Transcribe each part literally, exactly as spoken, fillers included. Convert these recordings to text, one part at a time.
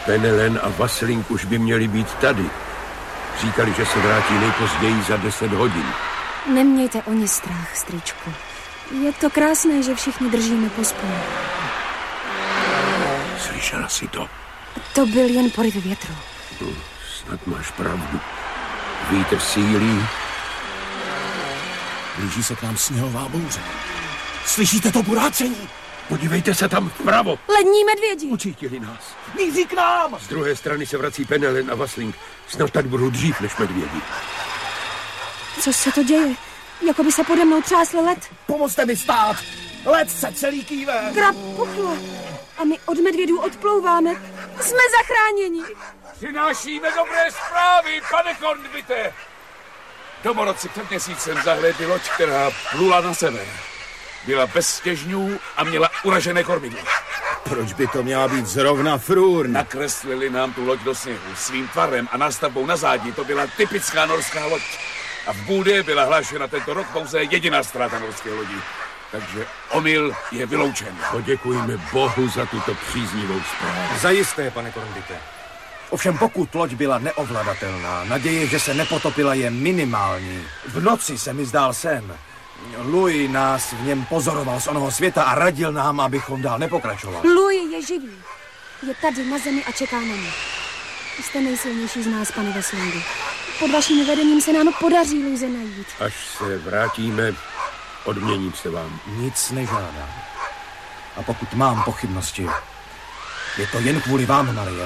Penelen a Vaslink už by měli být tady. Říkali, že se vrátí nejpozději za deset hodin. Nemějte o ně strach, strýčku. Je to krásné, že všichni držíme pospolu. Slyšela jsi to? To byl jen poryv větru. Hm, snad máš pravdu. Vítr sílí. Blíží se k nám sněhová bouře. Slyšíte to burácení? Podívejte se tam vpravo. Lední medvědi. Učítili nás. Míří k nám. Z druhé strany se vrací Penelen a Vaslink. Snad tady budou dřív než medvědi. Co se to děje? Jako by se pode mnou třásl led. Pomozte mi stát. Led se celý kýve. Krab puchlo. A my od medvědů odplouváme. Jsme zachráněni. Přinášíme dobré zprávy, pane Kornbite. Domorodci před měsícem zahlédli loď, která plula na sever. Byla bez stěžňů a měla uražené kormidlo. Proč by to měla být zrovna Frůrn? Nakreslili nám tu loď do sněhu. Svým tvarem a nástavbou na zádi to byla typická norská loď. A v Búdě byla hlášena tento rok pouze jediná ztráta norské lodi. Takže omyl je vyloučen. Poděkujeme Bohu za tuto příznivou zprávu. Zajisté, pane Kornbite. Ovšem pokud loď byla neovladatelná, naděje, že se nepotopila, je minimální. V noci se mi zdál sen. Louis nás v něm pozoroval z onoho světa a radil nám, abychom dál nepokračovali. Louis je živý. Je tady na zemi a čeká na mě. Jste nejsilnější z nás, pane Vaslingu. Pod vaším vedením se nám podaří Luise najít. Až se vrátíme, odměním se vám. Nic nežádám. A pokud mám pochybnosti, je to jen kvůli vám, Marie.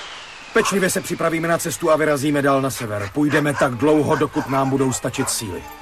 Pečlivě se připravíme na cestu a vyrazíme dál na sever. Půjdeme tak dlouho, dokud nám budou stačit síly.